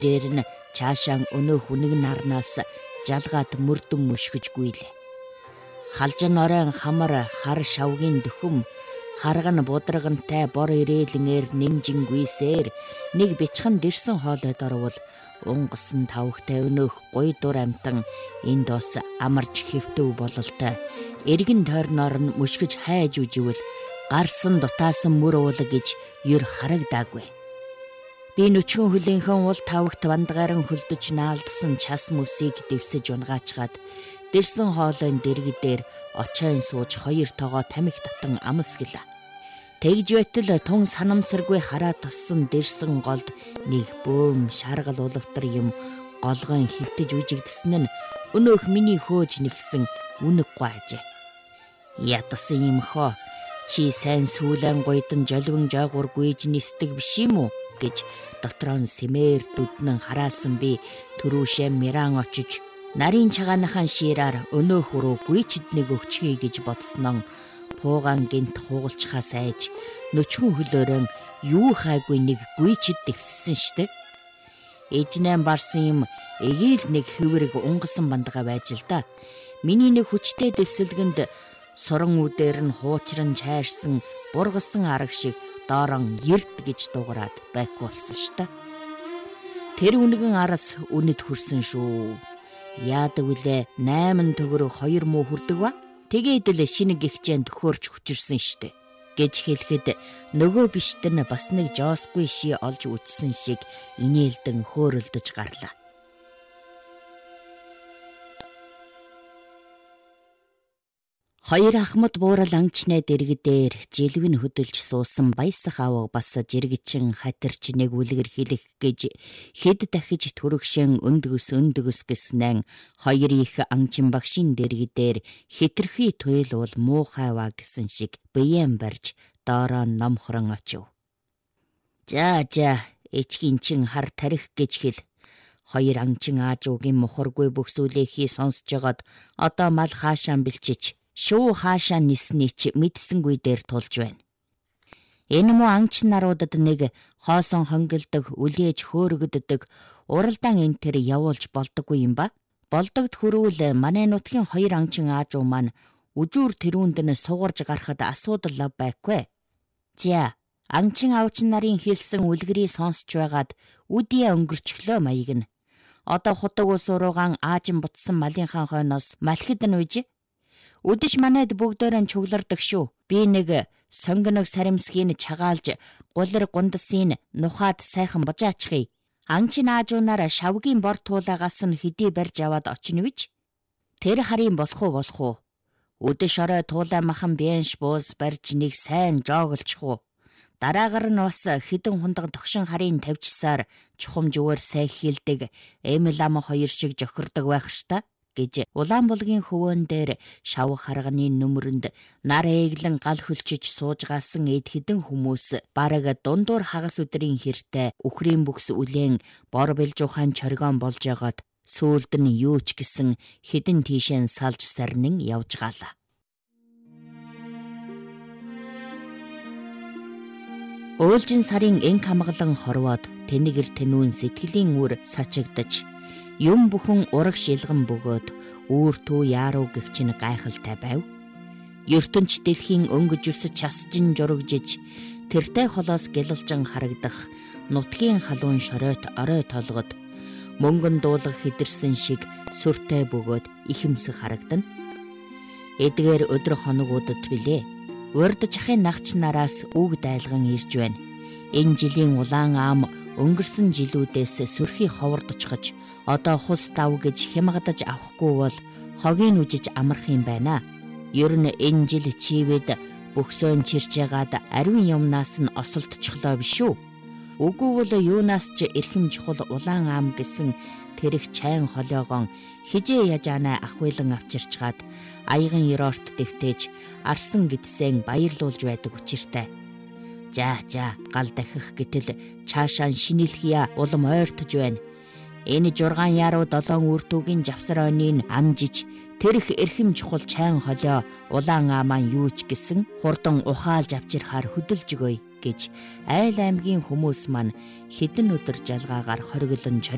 Дээр нь цаашаа өнөөх үнэг нарнаас жалгаад мөрдөн мөшгөжгүй л. Халжин оройн хамар хар шавгийн дөхөм харган будрагнтай бор ирээлнээр нэмжингүйсээр нэг бичхан дэрсэн хоолойд орвол унгасан тавхтай өнөөх гуй дур амтан энд бас амарч хэвтэв бололтой эргэн тойрноор нь мөшгөж хайж үживэл гарсан дутаасан мөр уул гэж юр харагдаагүй. Би нүчгэн хөлийнхөн уул тавхт бандгааран хөлдөж наалдсан час мөсийг дэвсэж унгаачгаад дэрсэн хоолойн дэрэг дээр очойн сууж хоёр тоогоо тамхи татан амсгэлээ. Тэгж байтал тун санамсаргүй хараа туссан дэрсэн голд нэг бөөм шаргал улавтар юм голгойн хөвтөж үжигдсэн нь өнөөх миний хөөж нэгсэн үнэг гуайжээ. Ятсан юм хоо чи сайн сүүлэн гойдон жолвон жойгуур гүйж нисдэг биш юм уу гэж дотроон сэмээр дүднэн хараасан би төрүүшээ миран очиж нарийн чагааныхан шираар өнөөх рүү гүйчд нэг өгчхий гэж бодсноо пуугаан гинт хуугалчхаас айж нүчгэн хөлөөрön юу хайгүй нэг гүйчд дэвссэн штэ. Ээжнээн барсан юм эгээл нэг хэврэг унгасан бандгаа байж л да. Миний нэг хүчтэй дэвсэлгэнд суран үдээр нь хуучран чайрсан бургасан арга шиг доорон эрд гэж дуурайд байхгүй болсон штэ. Тэр үнэгэн араас үнэд хүрсэн шүү. Яадаг үлээ 8 төгрөг 2 муу хүрдэг ба тэгээд л шинэ гихчэнд төхөөрч хүчирсэн штэ гэж хэлэхэд нөгөө биштэр нь бас нэг жоосгүй ши олж үтсэн шиг инээлдэн хөөрөлдөж гарлаа. Хоёр ахмад буурал ангичнай дэрэг дээр жилвэн хөдөлж суусан баясах аваа бас жиргэчин хатирч нэг үлгэр хэлэх гэж хэд дахиж төрөгшэн өндгөс гэснэн хоёр их ангчин багшийн дэрэг дээр хитрхи туйлуул муухайваа гэсэн шиг биеэн барьж доороо номхорон очив. За эчгийн чин хар тарих гэж хэл. Хоёр ангчин аажуугийн мухаргүй бөхсүүлэхий сонсож жагаад одоо мал хаашаа бэлчиж шуу хаашаа ниснээ чи мэдсэнгүй дээр тулж байна. Энэ муу ангч наруудад нэг хоосон хонгилдог, үлээж хөөргөддөг, уралдаан энэ төр явуулж болдоггүй юм ба. Болдогд хөрвөл манай нутгийн хоёр ангчин аажуу маань үжүүр тэрүүнд нь сугарж гарахад асуудал байхгүй. За, ангчин аавчин нарын хэлсэн үлгэрийг сонсч байгаад үдээ өнгөрчлөө маяг нь. Одоо худаг ус уруугаан аажин бутсан малынхаа хойноос малхид нь үж үдэш манайд бүгдээрэн чуглардаг шүү. Би нэг сонгоног саримсгийн чагаалж гулэр гундасын нухаад сайхан божаачихъя. Ангчин аажуунаар шавгийн бор туулагаас нь хэдий барьж аваад очно вич. Тэр харийн болох уу? Үдэш орой туулай махан бэнш бууз барьж нэг сайн жооголчих уу. Дараагаар нь бас хідэн хундаг тогшин харийн тавьчсаар чухам зүгээр сайн хийлдэг эмлам хоёр шиг жохирдог байх шта гэж Улаанбулгийн хөвөн дээр шавх харганы нүмерөнд нар ээглэн гал хөлчөж суужгаасан эд хідэн хүмүүс бараг дундуур хагас өдрийн хэртэй үхрийн бүкс үлэн бор бэлжуухан чоргон болж ягаад сүүлд нь юу ч гэсэн хідэн тийшэн салж сарнин явж гаалаа. Өөлжин сарын энх хамглан хорвоод тэнэгэр тэнүүн сэтгэлийн үр сачигдаж юм бүхэн ураг шилгэн бөгөөд үүр түү яаруу гихчин гайхалтай байв. ертөнч дэлхийн өнгөж үсэж часжин журагжиж тэртэй холоос гялалжин харагдах нутгийн халуун шоройт орой толгод мөнгөн дуулах хидэрсэн шиг сүртэй бөгөөд ихэмсэг харагдана. Эдгээр өдөр хоногудад билээ. Урдж ахын нагч нараас үг дайлган ирж байна. Энэ жилийн улаан аам өнгөрсөн жилүүдээс сүрхий ховордчихож одоо хус дав гэж хямгадаж авахгүй бол хогийг үжиж амрах юм байна. Ер нь энэ жил чивэд бөхсөөн чирчээгаад ариун юмнаас нь осолдчихлоо биш үү? Үгүй бол юунаас ч эрхэм чухал улаан аам гэсэн тэрэг чайн холоогон хижээ яжаанаа ахвилан авчирчгаад аяган ёроорт дэвтээж арсан гэдсэн баярлуулж байдаг учиртай. За гал дахих гэтэл цаашаа шинэлхийа улам ойртож байна. Энэ 6 яруу 7 үртүүгийн завсар ойныг амжиж тэрх эрхэм чухал чайн холио улаан аамаа юу ч гэсэн хурдан ухаалж авчирхаар хөдөлж өгöy гэж айл аймгийн хүмүүс маань хэдэн өдөр жалгаагаар хориглон